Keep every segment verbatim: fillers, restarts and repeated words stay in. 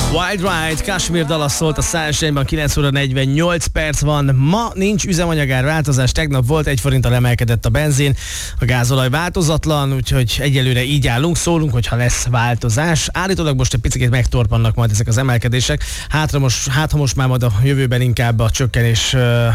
Wild Ride, Kashmir Dallas szólt a Sunshine-ban, kilenc óra negyvennyolc perc van. Ma nincs üzemanyagár változás, tegnap volt, egy forinttal emelkedett a benzin, a gázolaj változatlan, úgyhogy egyelőre így állunk, szólunk, hogyha lesz változás. Állítólag most egy picit megtorpannak majd ezek az emelkedések, hátra most, hát ha most már majd a jövőben inkább a csökkenés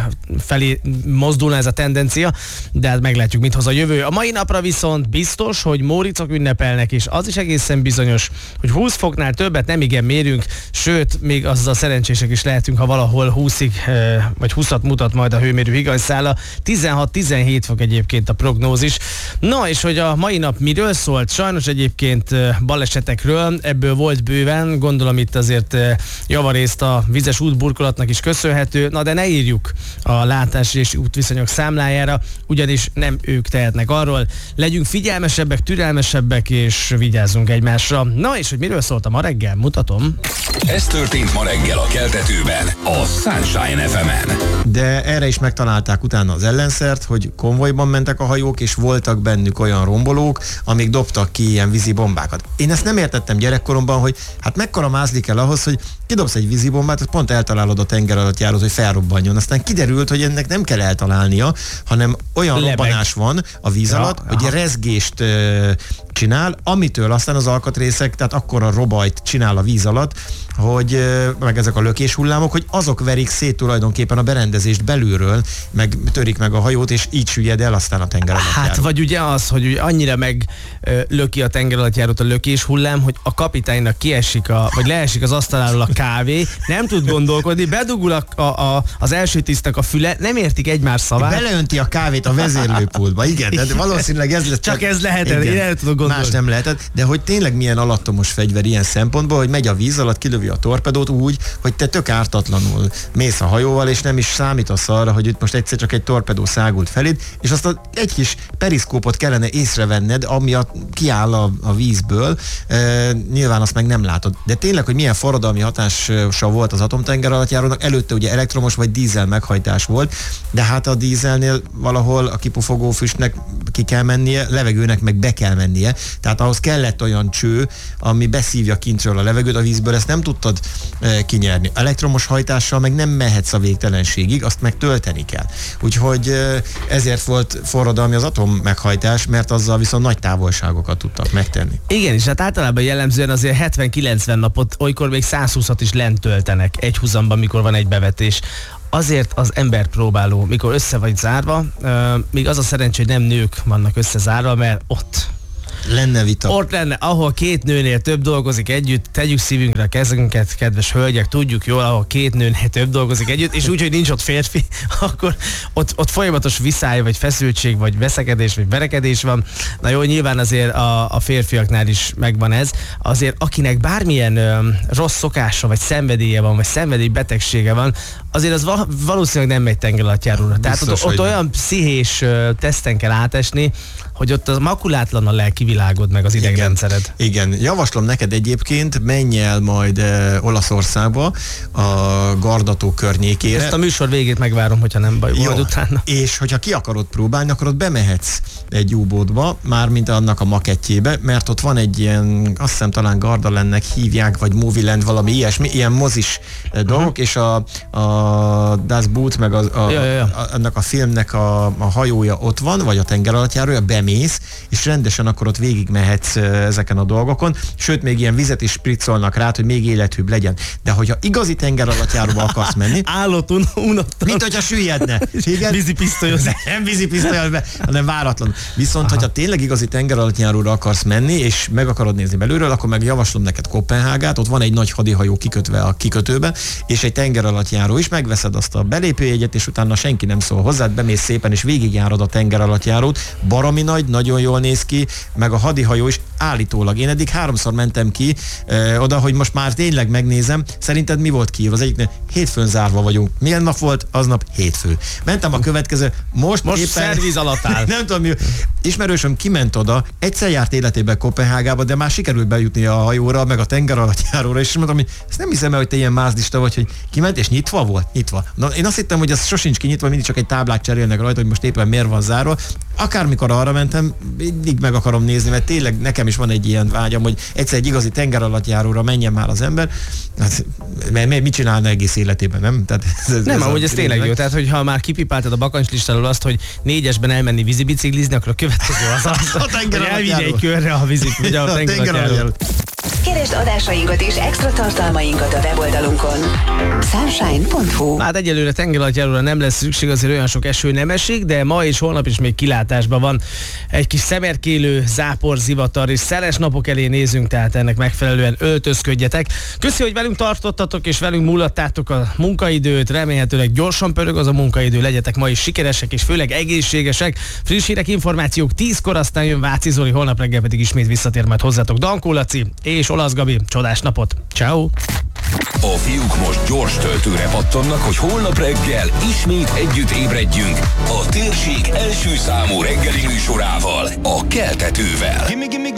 felé mozdulna ez a tendencia, de hát meglátjuk, mit hoz a jövő. A mai napra viszont biztos, hogy Móricok ünnepelnek, és az is egészen bizonyos, hogy húsz foknál többet nem igen mérünk, sőt, még azzal szerencsések is lehetünk, ha valahol húszig, vagy húszat mutat majd a hőmérő higanyszála. tizenhat-tizenhét fok egyébként a prognózis. Na, és hogy a mai nap miről szólt? Sajnos egyébként balesetekről, ebből volt bőven, gondolom itt azért javarészt a vizes útburkolatnak is köszönhető, na de ne írjuk a látási és útviszonyok számlájára, ugyanis nem ők tehetnek arról. Legyünk figyelmesebbek, türelmesebbek, és vigyázzunk egymásra. Na, és hogy miről szólt a ma reggel? Mutatom. Ez történt ma reggel a Keltetőben, a Sunshine ef emen. De erre is megtalálták utána az ellenszert, hogy konvojban mentek a hajók, és voltak bennük olyan rombolók, amik dobtak ki ilyen vízi bombákat. Én ezt nem értettem gyerekkoromban, hogy hát mekkora mázli kell ahhoz, hogy kidobsz egy vízi bombát, hogy pont eltalálod a tenger alatt járót, hogy felrobbanjon. Aztán kiderült, hogy ennek nem kell eltalálnia, hanem olyan Lebeg. robbanás van a víz ja, alatt, aha. hogy rezgést uh, csinál, amitől aztán az alkatrészek, tehát akkora robajt csinál a víz alatt, hogy meg ezek a lökéshullámok, hogy azok verik szét tulajdonképpen a berendezést belülről, meg törik meg a hajót, és így süllyed el aztán a tenger alatt Hát járó. vagy ugye az, hogy ugye annyira meg ö, löki a tenger alatt járót a lökéshullám, hogy a kapitánynak kiesik, a, vagy leesik az asztaláról a kávé, nem tud gondolkodni, bedugul a, a, a, az első tisztnek a füle, nem értik egymás szavát. Beleönti a kávét a vezérlőpultba, igen, de valószínűleg ez lesz. Csak, csak ez lehetett, én el tudok gondolni. Más nem lehetett, de hogy tényleg milyen alattomos fegyver ilyen szempontból, hogy megy a víz alatt, kilövi a torpedót úgy, hogy te tök ártatlanul mész a hajóval, és nem is számítasz arra, hogy itt most egyszer csak egy torpedó szágult feléd, és azt a, egy kis periszkópot kellene észrevenned, ami a, kiáll a, a vízből, e, nyilván azt meg nem látod. De tényleg, hogy milyen forradalmi hatása volt az atomtenger alattjárónak, előtte ugye elektromos vagy dízel meghajtás volt, de hát a dízelnél valahol a kipufogó füstnek ki kell mennie, levegőnek meg be kell mennie, tehát ahhoz kellett olyan cső, ami beszívja kintről a levegőt, a vízből ezt nem tudtad e, kinyerni. Elektromos hajtással meg nem mehetsz a végtelenségig, azt meg tölteni kell. Úgyhogy e, ezért volt forradalmi az atom meghajtás, mert azzal viszont nagy távolságokat tudtak megtenni. Igen, és hát általában jellemzően azért hetven-kilencven napot, olykor még százhúszat is lent töltenek egy húzamban, mikor van egy bevetés. Azért az emberpróbáló, mikor össze vagy zárva, euh, még az a szerencsé, hogy nem nők vannak összezárva, mert ott lenne vita. Ott lenne, ahol két nőnél több dolgozik együtt, tegyük szívünkre a kezünket, kedves hölgyek, tudjuk jól, ahol két nőnél több dolgozik együtt, és úgy, hogy nincs ott férfi, akkor ott, ott folyamatos viszály, vagy feszültség, vagy veszekedés, vagy verekedés van. Na jó, nyilván azért a, a férfiaknál is megvan ez. Azért akinek bármilyen ö, rossz szokása, vagy szenvedélye van, vagy szenvedélybetegsége van, azért az val- valószínűleg nem megy tengeralattjáróra. Tehát ott, ott olyan pszichés ö, teszten kell átesni, hogy ott az makulátlan a lelki világod, meg az idegrendszered. Igen, igen. Javaslom neked egyébként, menj el majd e, Olaszországba, a Gardató környékére. Ezt a műsor végét megvárom, hogyha nem baj, majd utána. És hogyha ki akarod próbálni, akkor ott bemehetsz egy U-boatba, mármint annak a makettjébe, mert ott van egy ilyen, azt hiszem talán Gardalandnek hívják, vagy Movieland, valami ilyesmi, ilyen mozis dolgok, uh-huh. és a, a Das Boot, meg a, a, ja, ja, ja. a, annak a filmnek a, a hajója ott van, vagy a tengeralattjárója, bemész, és rendesen akkor ott végigmehetsz ezeken a dolgokon, sőt, még ilyen vizet is spriccolnak rá, hogy még élethűbb legyen. De hogyha igazi tengeralattjáróba akarsz menni, állott unottan. mint hogyha süllyedne. Vízipisztolyozni. Nem vízipisztolyozni, hanem váratlan. Viszont, aha. hogyha tényleg igazi tengeralattjáróra akarsz menni, és meg akarod nézni belülről, akkor meg javaslom neked Koppenhágát, ott van egy nagy hadihajó kikötve a kikötőbe, és egy tengeralattjáró is, megveszed azt a belépőjegyet, és utána senki nem szól hozzád, bemész szépen, és végigjárod a tengeralattjárót. Baromi nagy, nagyon jól néz ki, meg a hadihajó is állítólag. Én eddig háromszor mentem ki ö, oda, hogy most már tényleg megnézem. Szerinted mi volt kiírva? Az egyiknél hétfőn zárva vagyunk. Milyen nap volt? Aznap hétfő. Mentem a következő. Most, most éppen... szerviz alatt áll. Nem tudom mi. Ismerősöm kiment oda, egyszer járt életében Koppenhágába, de már sikerült bejutni a hajóra, meg a tengeralattjáróra, és mondtam, hogy ezt nem hiszem el, hogy te ilyen mázdista vagy, hogy kiment, és nyitva volt. nyitva, nyitva. Na, én azt hittem, hogy ez sosincs kinyitva, mindig csak egy táblát cserélnek rajta, hogy most éppen miért van zárva. Akármikor arra mentem, mindig meg akarom nézni, mert tényleg nekem is van egy ilyen vágyam, hogy egyszer egy igazi tengeralattjáróra menjen már az ember. Hát, mert mit csinálna egész életében, nem? Tehát ez, ez nem, ez ahogy ez tényleg jó. Tehát, hogyha már kipipáltad a bakancslistáról azt, hogy négyesben elmenni vízibiciklizni, akkor a következő az az, hogy elvinni egy körre a vízit, ugye a tengeralattjáró. Keresd adásainkat és extra tartalmainkat a weboldalunkon. sunshine pont hu. Hát egyelőre tengeralattjáróra nem lesz szükség, azért olyan sok eső nem esik, de ma és holnap is még kilátásban van. Egy kis szemerkélő, zápor, zivatar és szeles napok elé nézünk, tehát ennek megfelelően öltözködjetek. Köszi, hogy velünk tartottatok és velünk múlattátok a munkaidőt, remélhetőleg gyorsan pörög az a munkaidő, legyetek ma is sikeresek és főleg egészségesek. Friss hírek, információk tízkor, aztán jön Váci Zoli, holnap reggel pedig ismét visszatér majd hozzátok Dankó Laci és Olasz Gabi. Csodás napot! Ciao. A fiúk most gyors töltőre pattannak, hogy holnap reggel ismét együtt ébredjünk a térség első számú reggeli műsorával, a Keltetővel.